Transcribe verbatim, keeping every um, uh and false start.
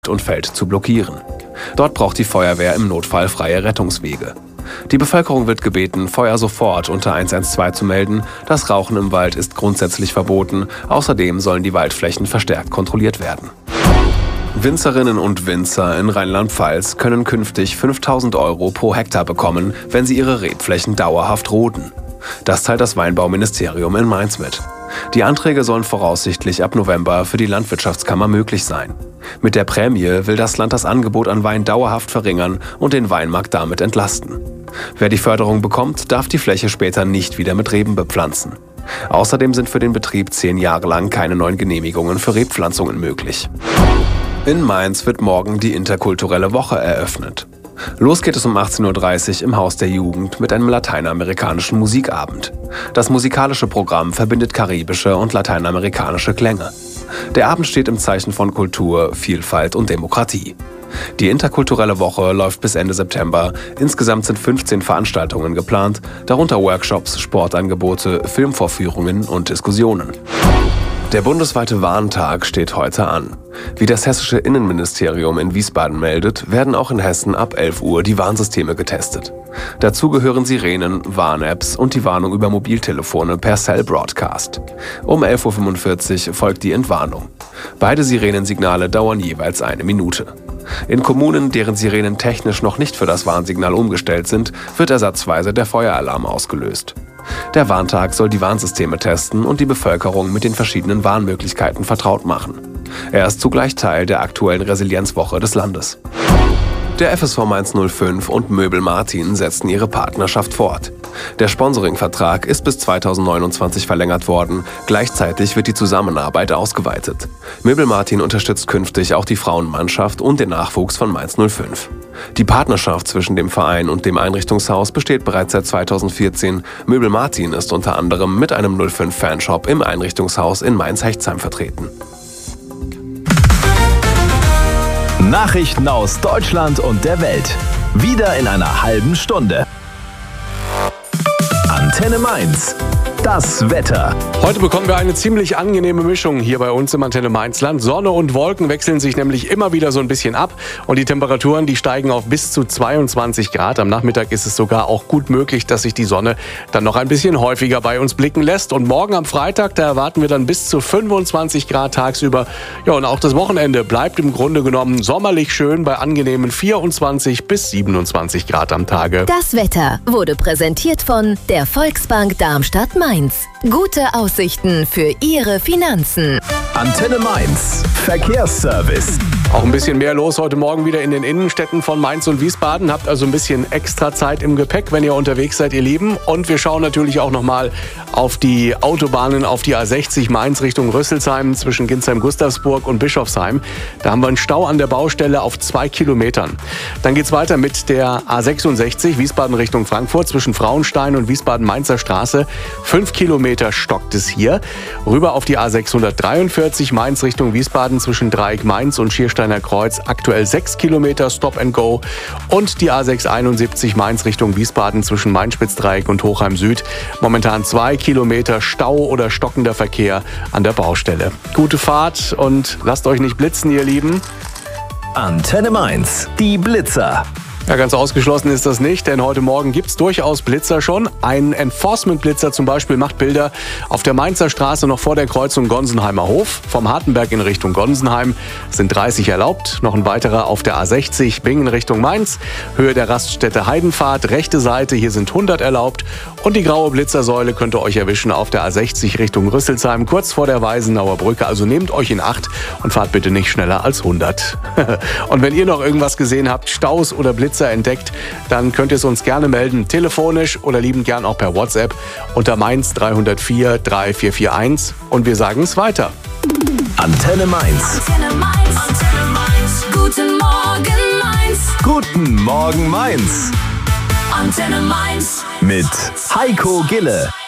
und Feld zu blockieren. Dort braucht die Feuerwehr im Notfall freie Rettungswege. Die Bevölkerung wird gebeten, Feuer sofort unter eins eins zwei zu melden. Das Rauchen im Wald ist grundsätzlich verboten. Außerdem sollen die Waldflächen verstärkt kontrolliert werden. Winzerinnen und Winzer in Rheinland-Pfalz können künftig fünftausend Euro pro Hektar bekommen, wenn sie ihre Rebflächen dauerhaft roden. Das teilt das Weinbauministerium in Mainz mit. Die Anträge sollen voraussichtlich ab November für die Landwirtschaftskammer möglich sein. Mit der Prämie will das Land das Angebot an Wein dauerhaft verringern und den Weinmarkt damit entlasten. Wer die Förderung bekommt, darf die Fläche später nicht wieder mit Reben bepflanzen. Außerdem sind für den Betrieb zehn Jahre lang keine neuen Genehmigungen für Rebpflanzungen möglich. In Mainz wird morgen die interkulturelle Woche eröffnet. Los geht es um achtzehn Uhr dreißig im Haus der Jugend mit einem lateinamerikanischen Musikabend. Das musikalische Programm verbindet karibische und lateinamerikanische Klänge. Der Abend steht im Zeichen von Kultur, Vielfalt und Demokratie. Die interkulturelle Woche läuft bis Ende September. Insgesamt sind fünfzehn Veranstaltungen geplant, darunter Workshops, Sportangebote, Filmvorführungen und Diskussionen. Der bundesweite Warntag steht heute an. Wie das hessische Innenministerium in Wiesbaden meldet, werden auch in Hessen ab elf Uhr die Warnsysteme getestet. Dazu gehören Sirenen, Warn-Apps und die Warnung über Mobiltelefone per Cell Broadcast. Um elf Uhr fünfundvierzig folgt die Entwarnung. Beide Sirenensignale dauern jeweils eine Minute. In Kommunen, deren Sirenen technisch noch nicht für das Warnsignal umgestellt sind, wird ersatzweise der Feueralarm ausgelöst. Der Warntag soll die Warnsysteme testen und die Bevölkerung mit den verschiedenen Warnmöglichkeiten vertraut machen. Er ist zugleich Teil der aktuellen Resilienzwoche des Landes. Der F S V Mainz null fünf und Möbel Martin setzen ihre Partnerschaft fort. Der Sponsoringvertrag ist bis zweitausendneunundzwanzig verlängert worden. Gleichzeitig wird die Zusammenarbeit ausgeweitet. Möbel Martin unterstützt künftig auch die Frauenmannschaft und den Nachwuchs von Mainz null fünf. Die Partnerschaft zwischen dem Verein und dem Einrichtungshaus besteht bereits seit zweitausendvierzehn. Möbel Martin ist unter anderem mit einem null fünf Fanshop im Einrichtungshaus in Mainz-Hechtsheim vertreten. Nachrichten aus Deutschland und der Welt. Wieder in einer halben Stunde. Antenne Mainz. Das Wetter. Heute bekommen wir eine ziemlich angenehme Mischung hier bei uns im Antenne Mainzland. Sonne und Wolken wechseln sich nämlich immer wieder so ein bisschen ab und die Temperaturen, die steigen auf bis zu zweiundzwanzig Grad. Am Nachmittag ist es sogar auch gut möglich, dass sich die Sonne dann noch ein bisschen häufiger bei uns blicken lässt. Und morgen am Freitag, da erwarten wir dann bis zu fünfundzwanzig Grad tagsüber. Ja, und auch das Wochenende bleibt im Grunde genommen sommerlich schön bei angenehmen vierundzwanzig bis siebenundzwanzig Grad am Tage. Das Wetter wurde präsentiert von der Volksbank Darmstadt-Mainz. Gute Aussichten für Ihre Finanzen. Antenne Mainz. Verkehrsservice. Auch ein bisschen mehr los heute Morgen wieder in den Innenstädten von Mainz und Wiesbaden. Habt also ein bisschen extra Zeit im Gepäck, wenn ihr unterwegs seid, ihr Lieben. Und wir schauen natürlich auch nochmal auf die Autobahnen, auf die A sechzig Mainz Richtung Rüsselsheim zwischen Ginsheim-Gustavsburg und Bischofsheim. Da haben wir einen Stau an der Baustelle auf zwei Kilometern. Dann geht's weiter mit der A sechsundsechzig Wiesbaden Richtung Frankfurt zwischen Frauenstein und Wiesbaden-Mainzer Straße. Fünf Kilometer stockt es hier. Rüber auf die A sechshundertdreiundvierzig Mainz Richtung Wiesbaden zwischen Dreieck Mainz und Schiersteiner Kreuz. Aktuell sechs Kilometer Stop and Go. Und die A sechshunderteinundsiebzig Mainz Richtung Wiesbaden zwischen Mainspitzdreieck und Hochheim Süd. Momentan zwei Kilometer Stau oder stockender Verkehr an der Baustelle. Gute Fahrt und lasst euch nicht blitzen, ihr Lieben. Antenne Mainz. Die Blitzer. Ja, ganz ausgeschlossen ist das nicht, denn heute Morgen gibt's durchaus Blitzer schon. Ein Enforcement-Blitzer zum Beispiel macht Bilder auf der Mainzer Straße noch vor der Kreuzung Gonsenheimer Hof. Vom Hartenberg in Richtung Gonsenheim sind dreißig erlaubt. Noch ein weiterer auf der A sechzig Bingen Richtung Mainz. Höhe der Raststätte Heidenpfad, rechte Seite, hier sind hundert erlaubt. Und die graue Blitzersäule könnt ihr euch erwischen auf der A sechzig Richtung Rüsselsheim, kurz vor der Weisenauer Brücke. Also nehmt euch in Acht und fahrt bitte nicht schneller als hundert. Und wenn ihr noch irgendwas gesehen habt, Staus oder Blitzer entdeckt, dann könnt ihr es uns gerne melden, telefonisch oder liebend gern auch per WhatsApp unter Mainz drei null vier drei vier vier eins und wir sagen es weiter. Antenne Mainz. Antenne Mainz. Antenne Mainz. Guten Morgen Mainz. Guten Morgen Mainz. Antenne Mainz. Mit Heiko Gille.